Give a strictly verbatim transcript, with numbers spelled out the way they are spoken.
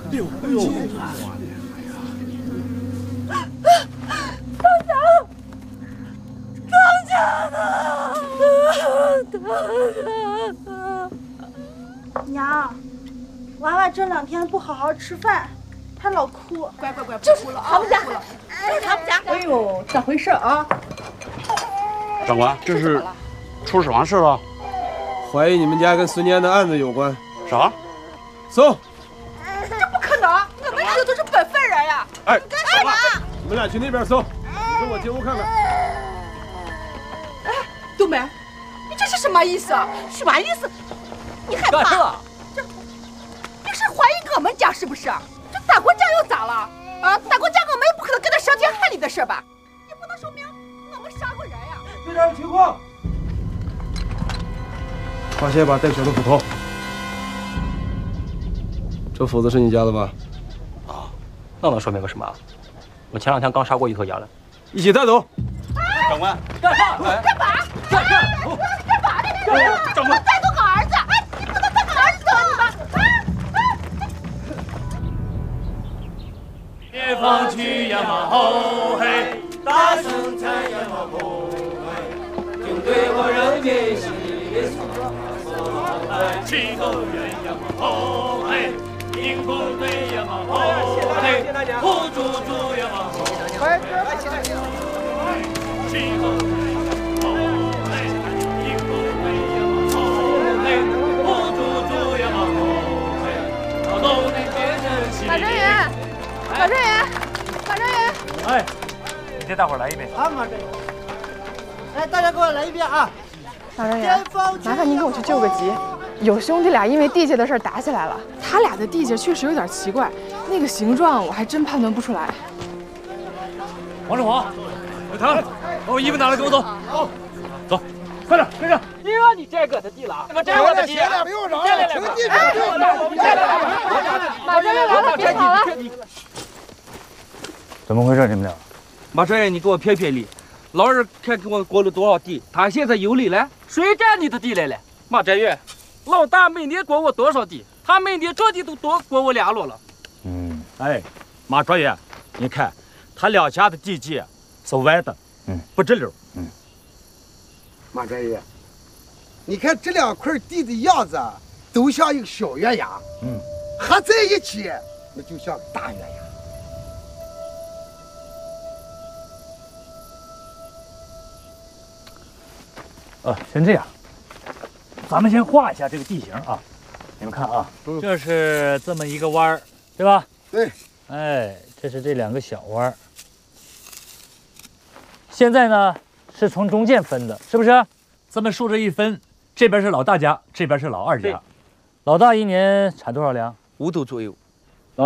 呦哎呦！ 当家，当家的，当家的。 娘，娃娃这两天不好好吃饭，还老哭。 乖乖乖， 就是哭了啊！ 他们家， 就是他们家。 哎呦，咋回事啊？ 长官，这是出什么事了？ 怀疑你们家跟孙坚的案子有关。 啥？ 搜！ 这不可能，我们这都是本分人呀！ 哎， 干什么？ 你们俩去那边搜，你跟我进屋看看。 哎，冬梅，你这是什么意思？什么意思？你害怕？这这是怀疑我们家是不是？这大国家又咋了？啊，大国家我们也不可能跟他伤天害理的事吧？也不能说明我们杀过人呀。 队长，情况。发现一把带血的斧头。这斧子是你家的吧？ 啊，那能说明个什么？我前两天刚杀过一头鸭了。 一起带走。 长官， 干啥？ 干嘛？ 干啥？ 干嘛呢？这是长官， 带走我儿子！哎，你不能带我儿子走，你们！啊啊！ 解放区呀嘛吼嘿，大声唱呀嘛吼嘿，军队和人民心里藏。七口人呀嘛吼嘿，英部队呀嘛吼嘿，护住住呀嘛吼嘿，七口人呀嘛吼嘿，英部队呀嘛吼嘿，护住住呀嘛吼嘿，劳动的变成心。 马专员，马专员，马专员。 哎，你给大伙来一遍。 啊，马专员。来，大家给我来一遍啊！ 马专员，麻烦您给我去救个急。有兄弟俩因为地界的事打起来了，他俩的地界确实有点奇怪，那个形状我还真判断不出来。 王志华，小唐，把我衣服拿来，跟我走。好，走，快点，跟上。 哟，你这个的地了，我这我的地， 不用找， 来来来， 马专员来了，别跑了。 怎么回事？你们俩？ 马专员，你给我评评理。老二看给我过了多少地，他现在有理了，谁占你的地来了？马专员，老大每年过我多少地？他每年这地都多过我俩落了。 嗯， 哎，马专员，你看他两家的地界是歪的， 嗯， 不直溜。 嗯， 马专员，你看这两块地的样子，都像一个小月牙， 嗯， 合在一起，那就像大月牙。 呃，先这样，咱们先画一下这个地形啊。你们看啊， 嗯、 这是这么一个弯儿，对吧？ 对。 哎，这是这两个小弯儿。现在呢是从中间分的，是不是？这么竖着一分，这边是老大家，这边是老二家。老大一年产多少粮？ 五斗左右。